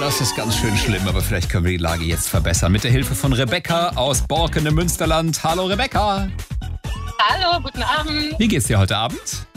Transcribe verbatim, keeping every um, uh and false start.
das ist ganz schön schlimm, aber vielleicht können wir die Lage jetzt verbessern. Mit der Hilfe von Rebecca aus Borken im Münsterland. Hallo Rebecca. Hallo, guten Abend. Wie geht's dir heute Abend?